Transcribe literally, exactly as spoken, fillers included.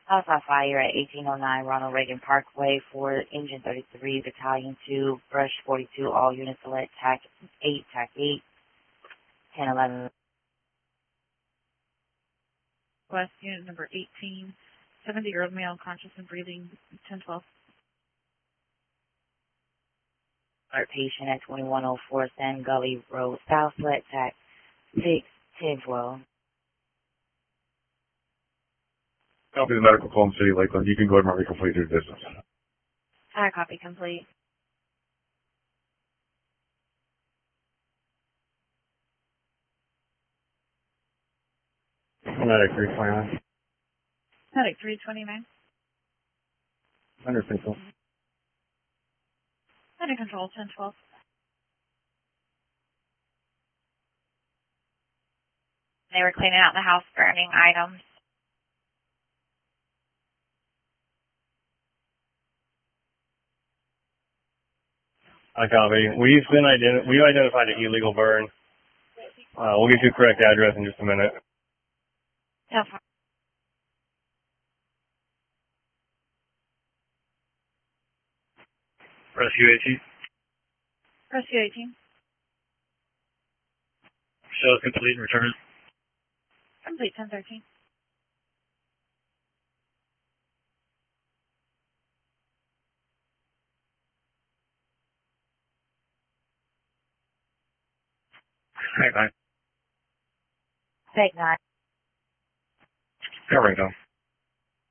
House on fire at eighteen oh nine Ronald Reagan Parkway for Engine thirty-three, Battalion two, Brush forty-two, all units alert, T A C eight, T A C eight, ten eleven. West unit number eighteen, seventy-year-old male, conscious and breathing, ten twelve. Alert patient at twenty-one oh four Sand Gully Road, Southwest, T A C six, ten twelve. Copy the medical call in City Lakeland. You can go ahead and mark it complete your business. I copy complete. Medic three twenty-nine. Medic three twenty-nine. Under control. Under control, ten twelve. They were cleaning out the house, burning items. I copy. We've been ident- we identified an illegal burn. Uh, we'll get you the correct address in just a minute. Yeah. Rescue eighteen. Rescue eighteen. Show is complete and return. Complete ten thirteen. Right, bye. Take nine. Covering them.